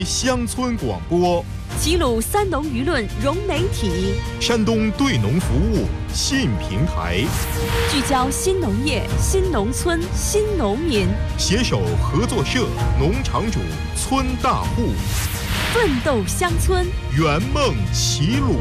乡村广播， 齐鲁三农舆论融媒体， 山东对农服务新平台， 聚焦新农业、新农村、新农民， 携手合作社、农场主、村大户， 奋斗乡村， 圆梦齐鲁。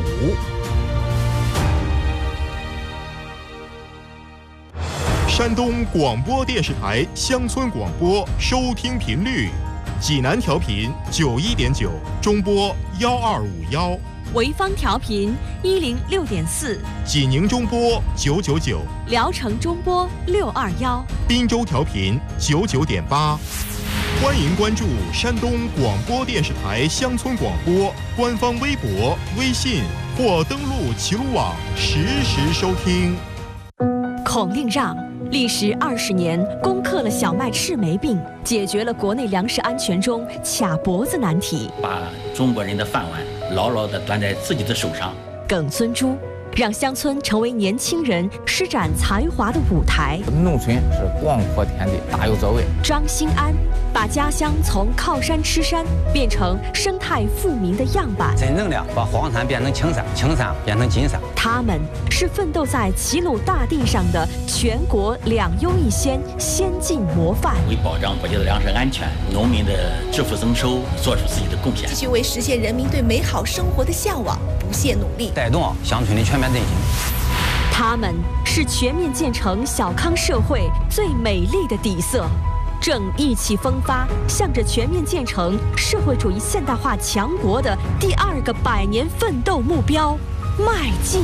山东广播电视台乡村广播收听频率：济南调频91.9，中波1251； 潍坊调频106.4， 济宁中波999， 聊城中波621， 滨州调频99.8。欢迎关注山东广播电视台乡村广播官方微博、微信，或登录齐鲁网实时收听。 孔令让历时20年，攻克了小麦赤霉病，解决了国内粮食安全中卡脖子难题， 把中国人的饭碗牢牢地端在自己的手上。 耿尊珠让乡村成为年轻人施展才华的舞台。 农村是广阔天地，大有作为。 张兴安把家乡从靠山吃山变成生态富民的样板， 真正的把荒山变成青山，青山变成金山。 他们是奋斗在齐鲁大地上的全国2优1先先进模范， 为保障国家的粮食安全、农民的致富增收做出自己的贡献， 继续为实现人民对美好生活的向往不懈努力， 带动乡村的全面振兴。 他们是全面建成小康社会最美丽的底色，正意气风发，向着全面建成社会主义现代化强国的第2个100年奋斗目标迈进。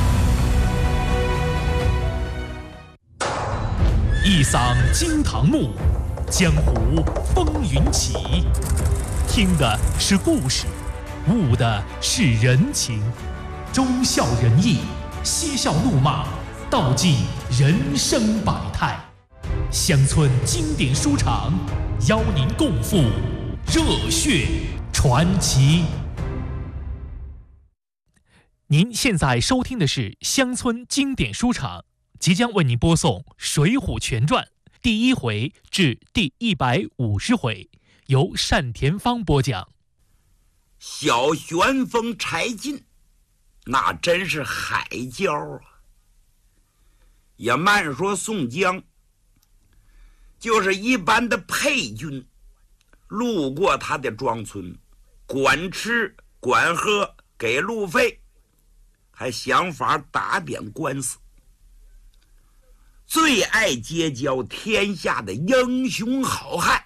一嗓惊堂木，江湖风云起。听的是故事，悟的是人情，忠孝仁义，嬉笑怒骂，道尽人生百态。乡村经典书场，邀您共赴热血传奇。您现在收听的是乡村经典书场，即将为您播送《水浒全传》第1回至第150回，由单田芳播讲。 小旋风柴进，那真是海椒啊！也慢说宋江，就是一般的配军，路过他的庄村，管吃管喝，给路费，还想法打点官司，最爱结交天下的英雄好汉。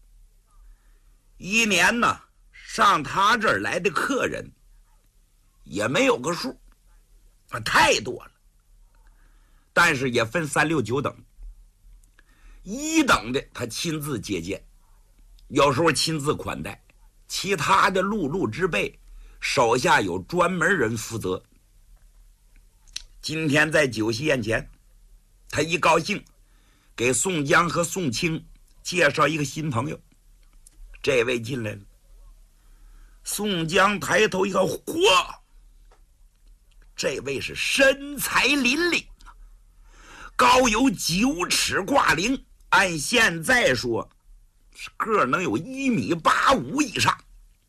一年呢，上他这儿来的客人也没有个数，太多了。但是也分3、6、9等，1等的他亲自接见，有时候亲自款待，其他的陆路之辈手下有专门人负责。今天在酒席宴前，他一高兴，给宋江和宋清介绍一个新朋友。这位进来了，宋江抬头一看，嚯，这位是身材凛凛，高有9尺挂零，按现在说是个能有1.85米以上。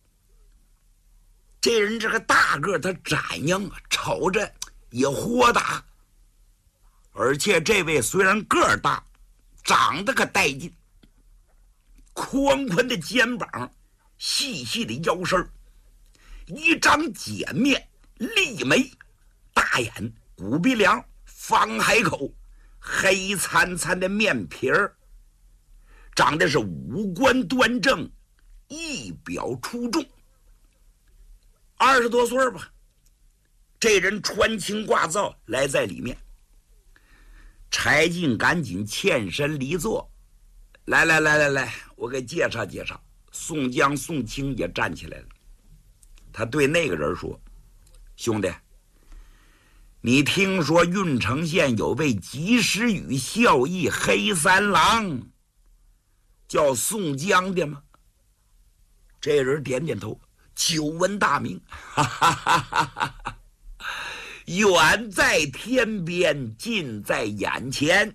这人这个大个，他展样啊，瞅着也豁达，而且这位虽然个儿大，长得可带劲，宽宽的肩膀，细细的腰身，一张碱面，利眉，大眼，鼓鼻梁，方海口，黑灿灿的面皮儿，长得是五官端正，仪表出众。20多岁吧，这人穿青挂皂来在里面。柴进赶紧欠身离座，来，我给介绍介绍。宋江、宋清也站起来了，他对那个人说：“兄弟，你听说郓城县有位及时雨效义黑三郎，叫宋江的吗？”这人点点头，久闻大名，哈哈哈哈哈！远在天边，近在眼前，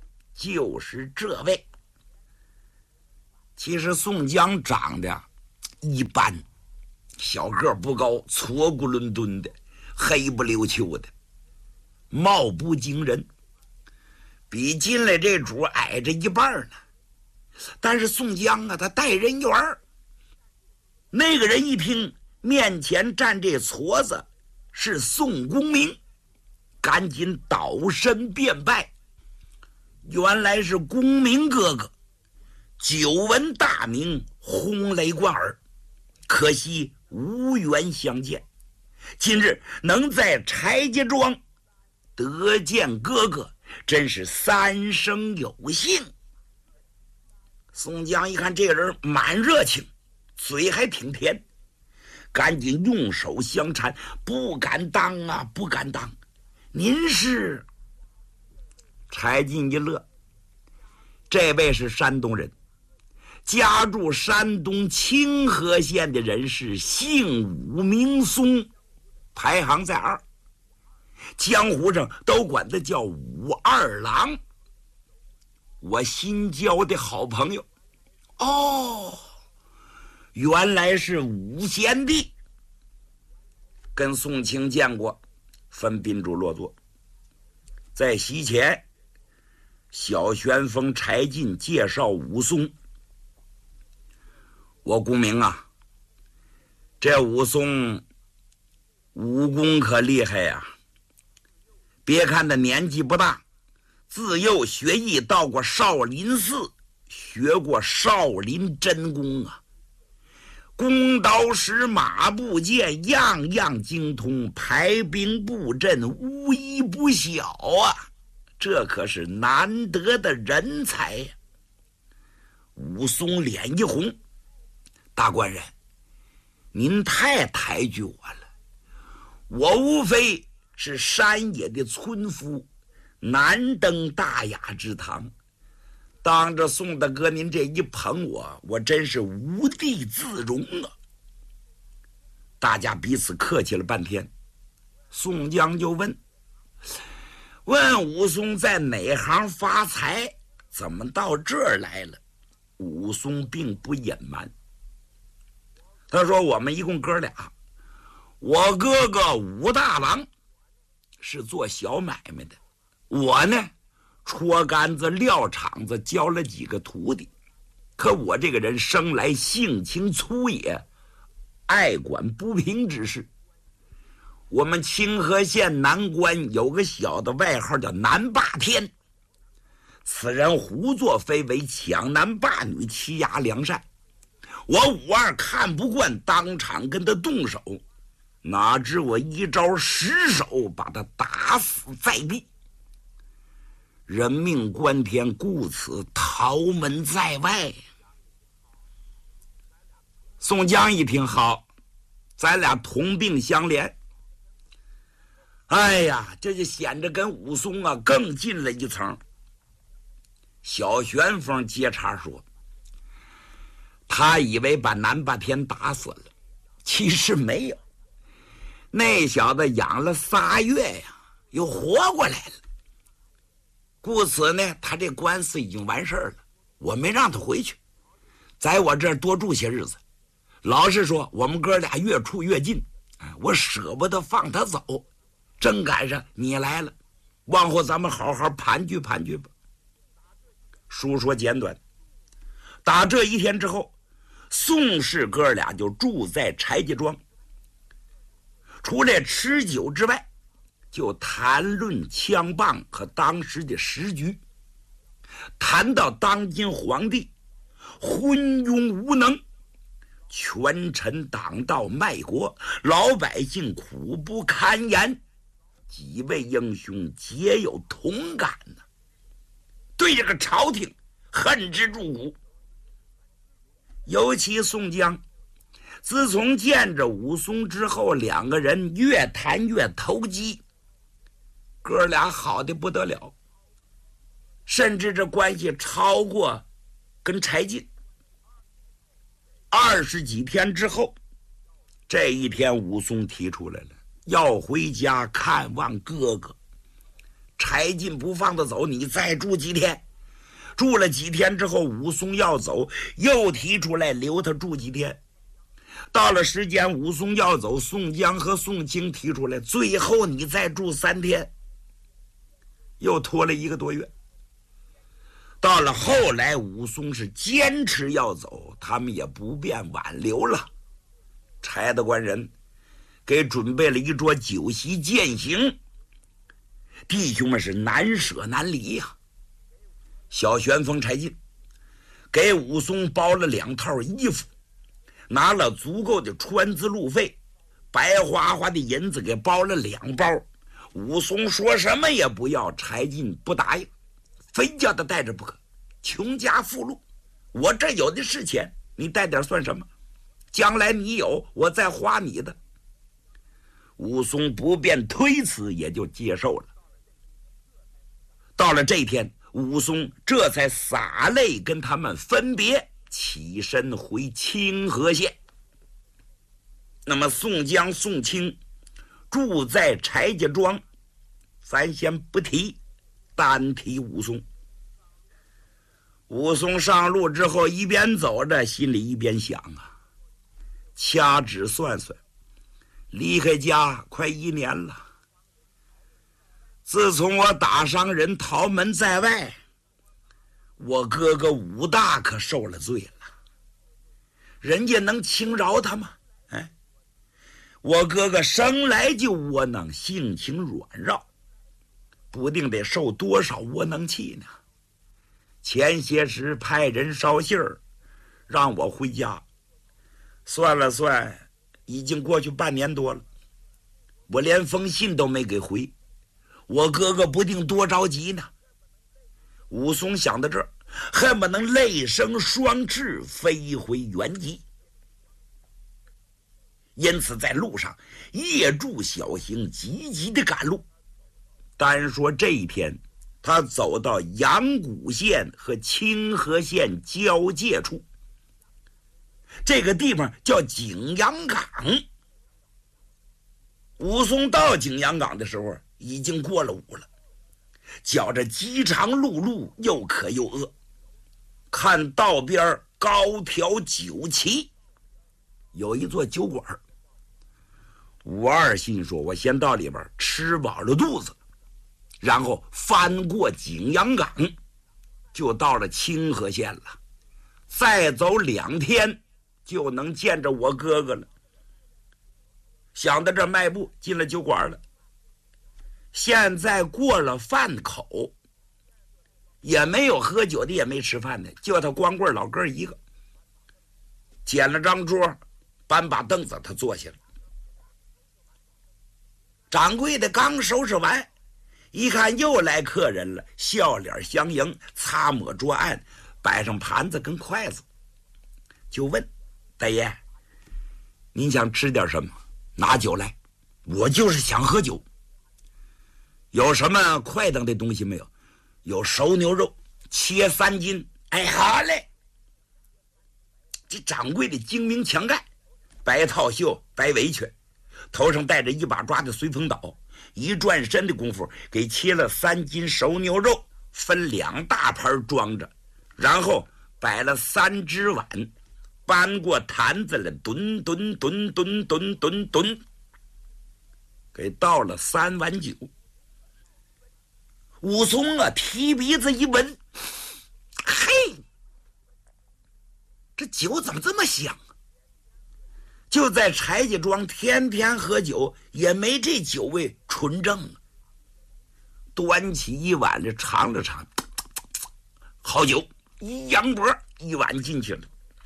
就是这位。其实宋江长得一般，小个不高，矬骨伦敦的，黑不溜秋的，貌不惊人，比进来这主矮着一半呢。但是宋江啊，他带人缘儿。那个人一听面前站这矬子是宋公明，赶紧倒身便拜。原来是公明哥哥，久闻大名，轰雷贯耳，可惜无缘相见。今日能在柴家庄得见哥哥，真是三生有幸。宋江一看这个人满热情，嘴还挺甜，赶紧用手相搀，不敢当啊，不敢当。您是？柴进一乐，这位是山东人，家住山东清河县的人士，姓武名松，排行在2，江湖上都管他叫武二郎，我新交的好朋友。哦，原来是武贤弟，跟宋清见过，分宾主落座。在席前，小旋风柴进介绍武松。我公明啊，这武松武功可厉害呀！别看他年纪不大，自幼学艺，到过少林寺，学过少林真功啊，弓刀石马步剑样样精通，排兵布阵无一不晓啊，这可是难得的人才呀！武松脸一红，大官人，您太抬举我了，我无非是山野的村夫，难登大雅之堂。当着宋大哥您这一捧我，我真是无地自容啊！大家彼此客气了半天，宋江就问武松在哪行发财，怎么到这儿来了？武松并不隐瞒，他说我们一共哥俩，我哥哥武大郎是做小买卖的，我呢戳杆子撂场子，教了几个徒弟。可我这个人生来性情粗野，爱管不平之事。我们清河县南关有个小的外号叫南霸天，此人胡作非为，抢男霸女，欺压良善。我武二看不惯，当场跟他动手，哪知我一招失手，把他打死在地。人命关天，故此逃门在外。宋江一听，好，咱俩同病相怜。哎呀，这就显着跟武松啊更近了一层。小旋风接茬说，他以为把南霸天打死了，其实没有，那小子养了3月呀，又活过来了。故此呢，他这官司已经完事儿了，我没让他回去，在我这儿多住些日子。老实说，我们哥俩越处越近，我舍不得放他走，正赶上你来了，往后咱们好好盘踞盘踞吧。书说简短，打这一天之后，宋氏哥俩就住在柴家庄，除了吃酒之外，就谈论枪棒和当时的时局，谈到当今皇帝昏庸无能，权臣党道卖国，老百姓苦不堪言，几位英雄皆有同感呢，对这个朝廷恨之入骨。尤其宋江自从见着武松之后，两个人越谈越投机，哥俩好的不得了，甚至这关系超过跟柴进。20几天之后，这一天武松提出来了，要回家看望哥哥。柴进不放他走，你再住几天。住了几天之后，武松要走，又提出来留他住几天。 到了时间，武松要走，宋江和宋清提出来，最后你再住3天，又拖了1个多月。到了后来，武松是坚持要走，他们也不便挽留了。柴大官人给准备了一桌酒席饯行，弟兄们是难舍难离呀。小旋风柴进给武松包了2套衣服，拿了足够的穿资路费，白花花的银子给包了2包。武松说什么也不要，柴进不答应，非叫他带着不可。穷家富路，我这有的是钱，你带点算什么？将来你有，我再花你的。武松不便推辞，也就接受了。到了这一天，武松这才洒泪跟他们分别，起身回清河县。那么宋江、宋清住在柴家庄，咱先不提，单提武松。武松上路之后，一边走着，心里一边想啊，掐指算算，离开家快1年了。自从我打伤人逃门在外，我哥哥武大可受了罪了，人家能轻饶他吗？我哥哥生来就窝囊，性情软弱，不定得受多少窝囊气呢。前些时派人捎信儿让我回家，算了算，已经过去半年多了，我连封信都没给回，我哥哥不定多着急呢。武松想到这儿，恨不能泪生双翅，飞回原籍。因此在路上夜住小行，急急的赶路。单说这一天，他走到阳谷县和清河县交界处，这个地方叫景阳岗。武松到景阳岗的时候，已经过了午了，觉着饥肠辘辘，又渴又饿。看道边高挑酒旗，有一座酒馆。武二心说，我先到里边吃饱了肚子，然后翻过景阳岗，就到了清河县了。再走2天就能见着我哥哥了。想到这，迈步进了酒馆了。现在过了饭口，也没有喝酒的，也没吃饭的，就他光棍老哥一个。捡了张桌，搬把凳子，他坐下了。掌柜的刚收拾完，一看又来客人了，笑脸相迎，擦抹桌案，摆上盘子跟筷子，就问大爷，您想吃点什么？拿酒来。我就是想喝酒。有什么快等的东西没有？有熟牛肉，切3斤。好嘞。这掌柜的精明强干，白套袖，白围裙，头上戴着一把抓的随风倒，一转身的功夫给切了3斤熟牛肉，分2大盘装着，然后摆了3只碗，搬过坛子来，吨吨吨吨吨吨吨，给倒了3碗酒。武松啊，提鼻子一闻，嘿，这酒怎么这么香啊？就在柴家庄天天喝酒，也没这酒味纯正啊。端起一碗这尝了尝，好酒，一扬脖一碗进去了。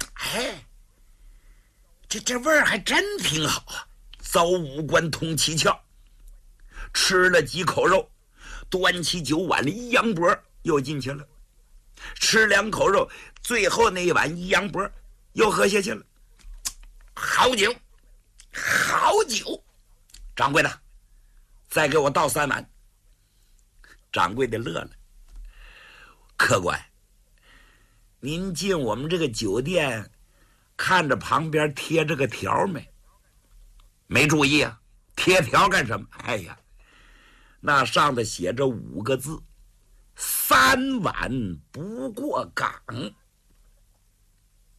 这味儿还真挺好啊，早五官通七窍。吃了几口肉，端起酒碗了一扬脖又进去了。吃2口肉，最后那一碗一扬脖又喝下去了。好酒，好酒！掌柜的，再给我倒3碗。掌柜的乐了。客官，您进我们这个酒店，看着旁边贴着个条没？没注意啊，贴条干什么？那上头写着5个字：3碗不过岗。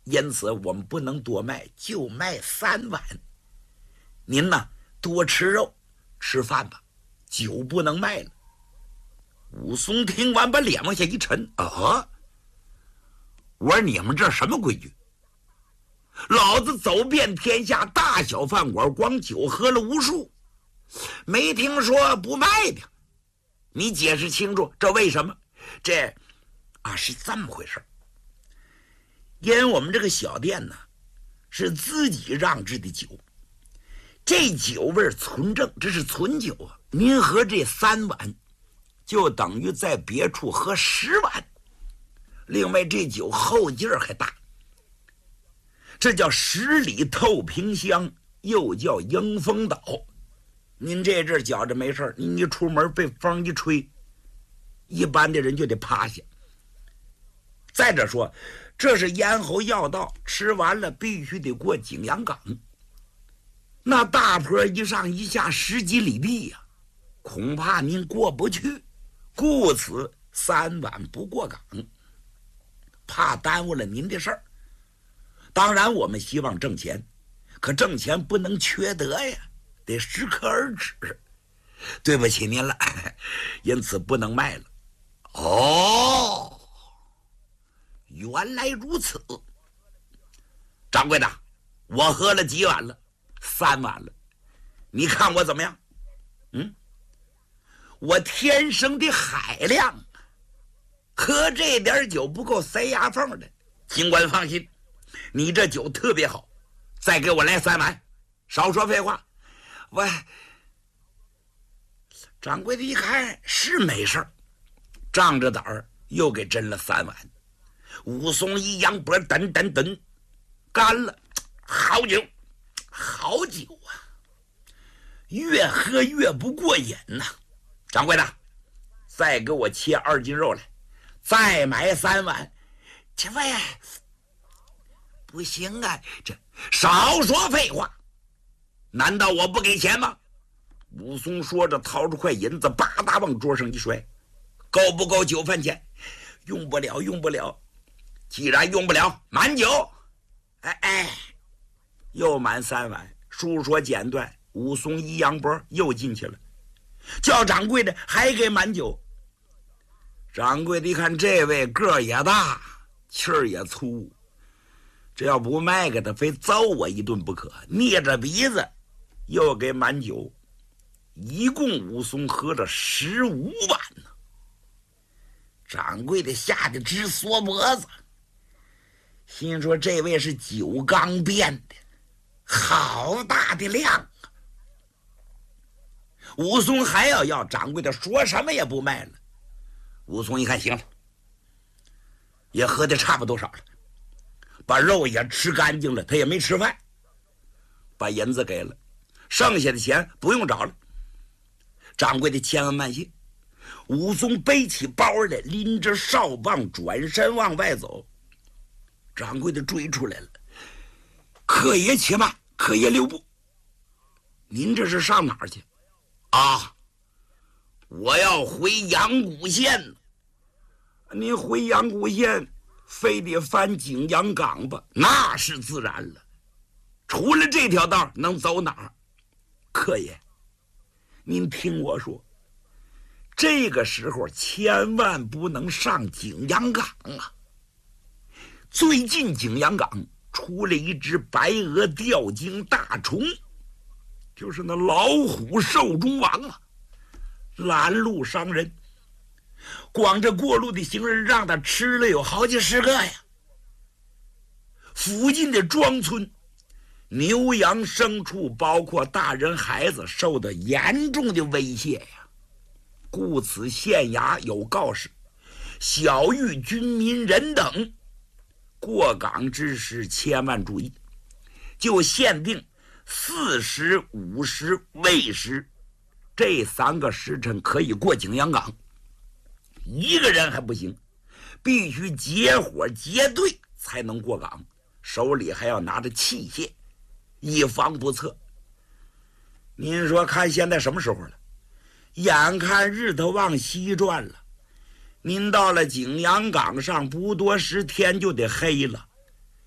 因此我们不能多卖，就卖3碗。您呢，多吃肉，吃饭吧，酒不能卖了。武松听完，把脸往下一沉，啊！我说你们这什么规矩？老子走遍天下大小饭馆，光酒喝了无数，没听说不卖的。你解释清楚，这为什么？这是这么回事。因为我们这个小店呢，是自己酿制的酒，这酒味纯正，这是纯酒啊。您喝这3碗，就等于在别处喝10碗。另外，这酒后劲儿还大，这叫10里透屏香，又叫迎风倒。您这阵觉着没事，你出门被风一吹，一般的人就得趴下。再者说，这是咽喉要道，吃完了必须得过景阳冈。那大坡一上一下10几里地呀，恐怕您过不去，故此3碗不过岗，怕耽误了您的事儿。当然我们希望挣钱，可挣钱不能缺德呀，得适可而止。对不起您了，因此不能卖了。哦，原来如此。掌柜的，我喝了几碗了？3碗了。你看我怎么样？我天生的海量，喝这点酒不够塞牙缝的。警官放心，你这酒特别好，再给我来3碗，少说废话。我掌柜的一看是没事儿，仗着胆儿又给斟了3碗。武松一扬脖，等干了。好酒，好酒啊！越喝越不过瘾呐。掌柜的，再给我切2斤肉来，再买3碗。这位不行啊，这少说废话，难道我不给钱吗？武松说着，掏出块银子，吧嗒往桌上一摔。够不够酒饭钱？用不了。既然用不了，满酒。又满3碗。书说简短，武松一扬脖又进去了，叫掌柜的还给满酒。掌柜的一看这位个儿也大，气儿也粗，这要不卖给他，非揍我一顿不可。捏着鼻子又给满酒，一共武松喝了15碗呢。掌柜的吓得直缩脖子，心说这位是酒缸变的，好大的量啊！武松还要，掌柜的说什么也不卖了。武松一看行了，也喝的差不多少了，把肉也吃干净了，他也没吃饭，把银子给了，剩下的钱不用找了。掌柜的千恩万谢。武松背起包来，拎着哨棒转身往外走。掌柜的追出来了，客爷且慢，客爷留步。您这是上哪儿去？我要回阳谷县呢。您回阳谷县非得翻景阳冈吧？那是自然了，除了这条道能走哪儿？客爷，您听我说，这个时候千万不能上景阳冈啊！最近景阳冈出了一只白额吊睛大虫，就是那老虎兽中王啊，拦路伤人，光这过路的行人让他吃了有好几10个呀。附近的庄村牛羊牲畜，包括大人孩子，受到严重的威胁呀。故此县衙有告示，晓谕军民人等，过岗之时千万注意，就限定4时、5时、未时这3个时辰可以过景阳冈，一个人还不行，必须结伙结队才能过岗，手里还要拿着器械，以防不测。您说看现在什么时候了？眼看日头往西转了，您到了景阳冈上不多时天就得黑了。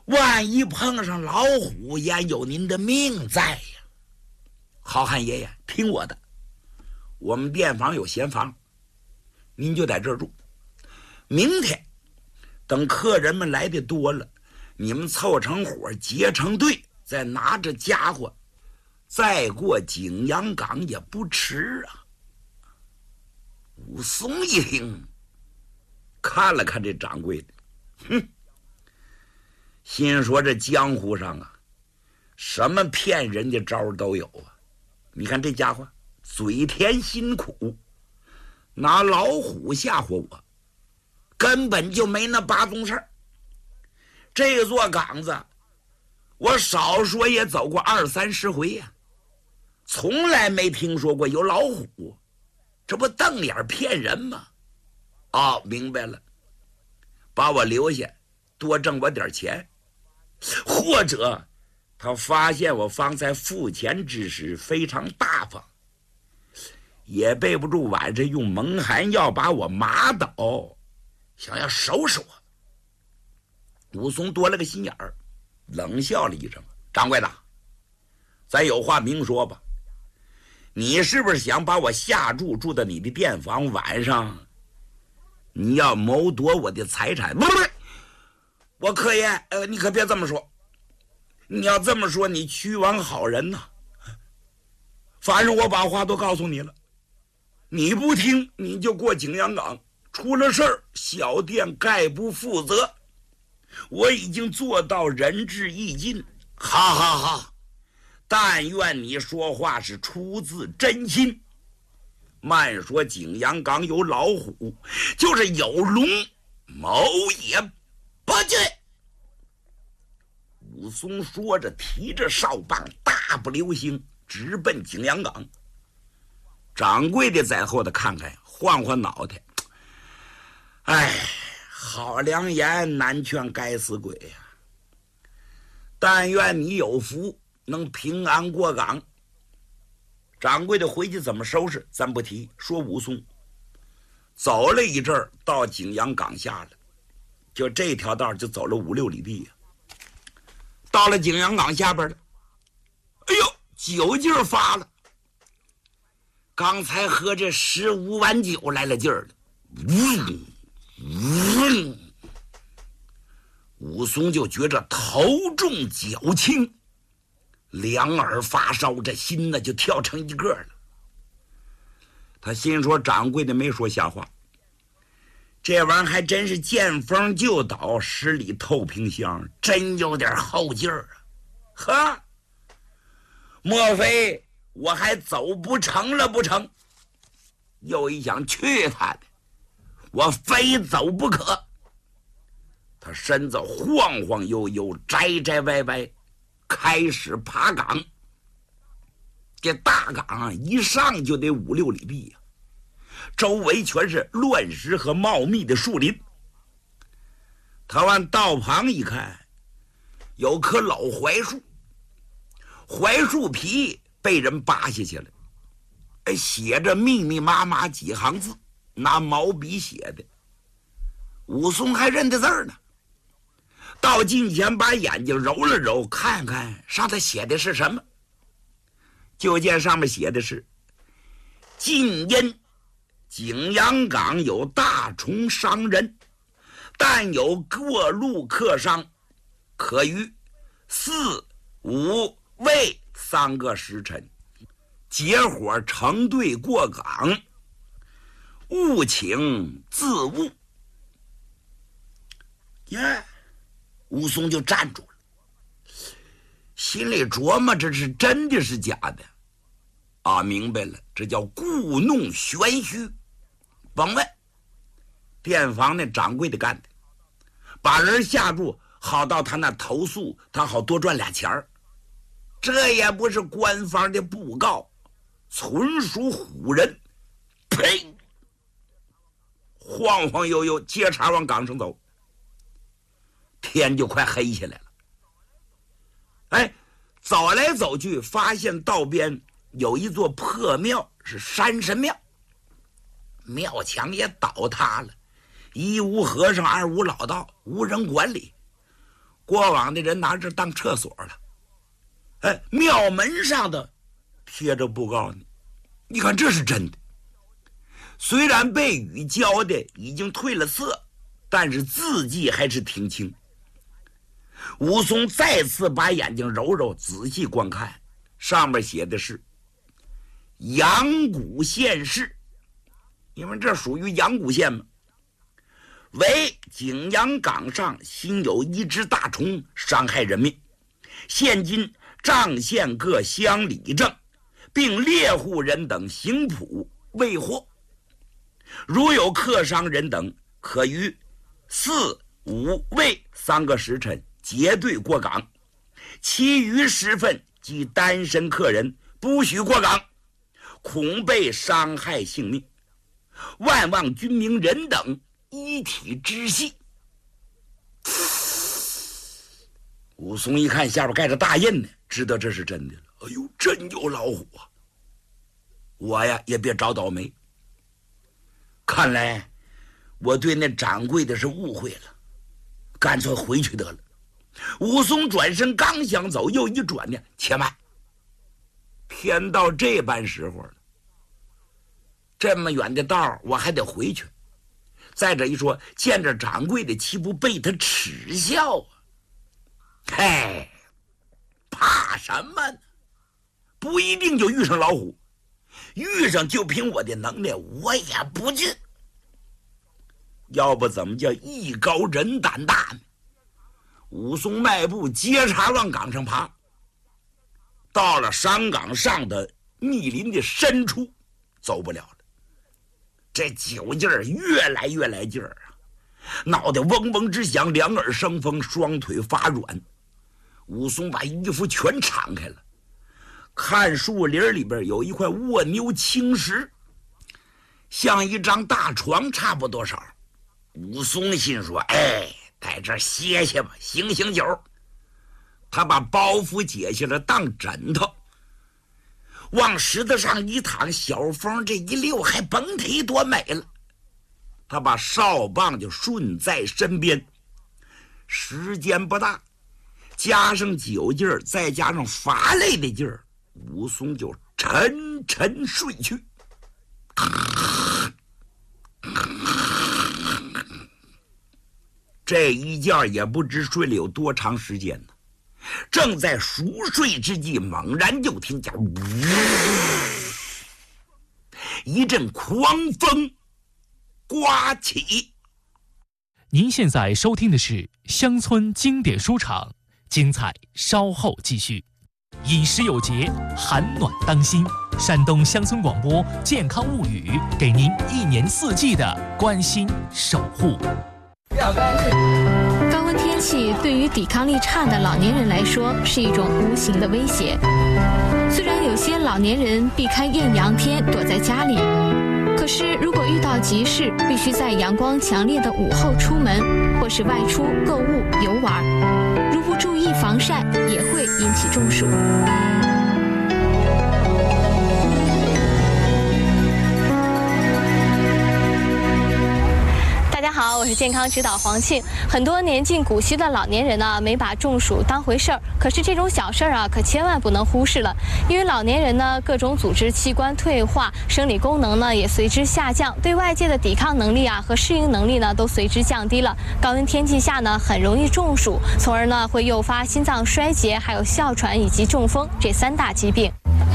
万一碰上老虎，也有您的命在呀。好汉爷爷，听我的，我们店房有闲房，您就在这儿住。明天等客人们来的多了，你们凑成伙结成队，再拿着家伙再过景阳冈也不迟啊。武松一听，看了看这掌柜的，哼，心说这江湖上啊，什么骗人的招都有啊。你看这家伙嘴甜心苦，拿老虎吓唬我，根本就没那八宗事儿。这座岗子我少说也走过20-30回呀，从来没听说过有老虎，这不瞪眼骗人吗？哦，明白了，把我留下，多挣我点钱，或者他发现我方才付钱之时非常大方，也备不住晚上用蒙汗药把我麻倒，想要收拾我。武松多了个心眼儿，冷笑了一声：“掌柜的，咱有话明说吧。你是不是想把我下住到你的店房，晚上你要谋夺我的财产？不，我客爷，你可别这么说。你要这么说，你屈枉好人呐。反正我把话都告诉你了，你不听，你就过景阳冈，出了事儿，小店概不负责。我已经做到仁至义尽，哈哈哈！但愿你说话是出自真心。慢说景阳冈有老虎，就是有龙，某也不惧。”武松说着，提着哨棒，大步流星，直奔景阳冈。掌柜的在后头看看，晃晃脑袋，哎，好良言难劝该死鬼呀！但愿你有福，能平安过岗。掌柜的回去怎么收拾咱不提，说武松走了一阵儿，到景阳冈下了，就这条道就走了5-6里地呀。到了景阳冈下边了，哎呦，酒劲儿发了，刚才喝这15碗酒来了劲儿了，武松就觉着头重脚轻，两耳发烧，这心呢就跳成一个了。他心说掌柜的没说瞎话，这玩意儿还真是见风就倒，10里透冰箱，真有点后劲儿啊！呵，莫非我还走不成了不成？又一想，去他的，我非走不可。他身子晃晃悠悠，摘摘歪歪，开始爬岗。这大岗啊，一上就得5-6里地呀，周围全是乱石和茂密的树林。他往道旁一看，有棵老槐树，槐树皮被人扒下去了，写着密密麻麻几行字，拿毛笔写的。武松还认得字儿呢，到近前把眼睛揉了揉，看看上头写的是什么。就见上面写的是：近因景阳冈有大虫伤人，但有过路客商，可于4、5、未3个时辰结伙成队过岗，务请自误。耶，武松就站住了，心里琢磨这是真的是假的啊？明白了，这叫故弄玄虚。甭问，店房那掌柜的干的，把人吓住，好到他那投诉，他好多赚俩钱儿。这也不是官方的布告，纯属唬人。呸！晃晃悠悠，接茬往岗上走。天就快黑下来了。走来走去，发现道边有一座破庙，是山神庙。庙墙也倒塌了，一无和尚，二无老道，无人管理。 过往的人拿这当厕所了。哎，庙门上的贴着布告呢，你看这是真的。虽然被雨浇的已经褪了色，但是字迹还是挺清。武松再次把眼睛揉揉，仔细观看，上面写的是阳谷县事，因为这属于阳谷县嘛。为景阳冈上新有一只大虫伤害人命，现今瘴县各乡里正，并猎户人等行捕未获。如有客商人等，可于4、5、未3个时辰结队过港，其余时分即单身客人不许过港，恐被伤害性命。万望军民人等一体知悉。武松一看下边盖着大印呢，知道这是真的了。哎呦，真有老虎啊！我呀也别找倒霉。看来我对那掌柜的是误会了，干脆回去得了。武松转身刚想走，又一转呢，且慢，天到这般时候了，这么远的道我还得回去。再者一说，见着掌柜的岂不被他耻笑啊？嘿，怕什么呢？不一定就遇上老虎，遇上就凭我的能耐，我也不惧。要不怎么叫艺高人胆大呢？武松迈步接茬往岗上爬，到了山岗上的密林的深处，走不了了。这酒劲儿越来越来劲儿啊，脑袋嗡嗡直响，两耳生风，双腿发软。武松把衣服全敞开了，看树林里边有一块卧牛青石，像一张大床差不多少。武松心说，哎，在这儿歇歇吧，醒醒酒。他把包袱解下来当枕头，往石头上一躺，小风这一溜，还甭提多美了。他把哨棒就顺在身边，时间不大，加上酒劲儿，再加上乏累的劲儿，武松就沉沉睡去。这一觉也不知睡了有多长时间呢。正在熟睡之际，猛然就听见一阵狂风刮起。 您现在收听的是乡村经典书场，精彩稍后继续。饮食有节，寒暖当心。山东乡村广播健康物语，给您一年四季的关心守护。 高温天气对于抵抗力差的老年人来说是一种无形的威胁。虽然有些老年人避开艳阳天躲在家里，可是如果遇到急事，必须在阳光强烈的午后出门，或是外出购物游玩，如不注意防晒，也会引起中暑。大家好，我是健康指导黄庆。很多年近古稀的老年人呢，没把中暑当回事儿。可是这种小事儿啊，可千万不能忽视了。因为老年人呢，各种组织器官退化，生理功能呢也随之下降，对外界的抵抗能力啊和适应能力呢都随之降低了。高温天气下呢，很容易中暑，从而呢会诱发心脏衰竭、还有哮喘以及中风这3大疾病。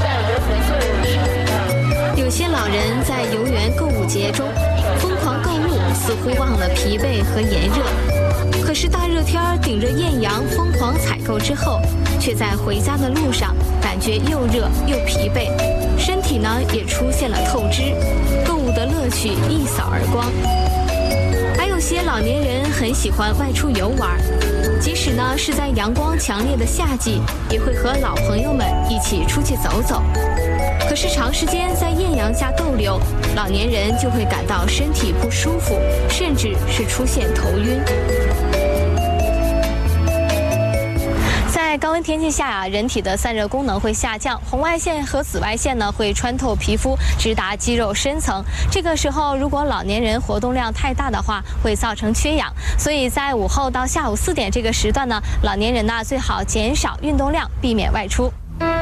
有些老人在游园购物节中疯狂购物，似乎忘了疲惫和炎热。可是大热天顶着艳阳疯狂采购之后，却在回家的路上感觉又热又疲惫，身体呢也出现了透支，购物的乐趣一扫而光。还有些老年人很喜欢外出游玩，即使呢是在阳光强烈的夏季，也会和老朋友们一起出去走走。可是长时间在艳阳下逗留，老年人就会感到身体不舒服，甚至是出现头晕。在在高温天气下呀，人体的散热功能会下降，红外线和紫外线呢会穿透皮肤，直达肌肉深层。这个时候，如果老年人活动量太大的话，会造成缺氧。所以在午后到下午4点这个时段呢，老年人呢最好减少运动量，避免外出。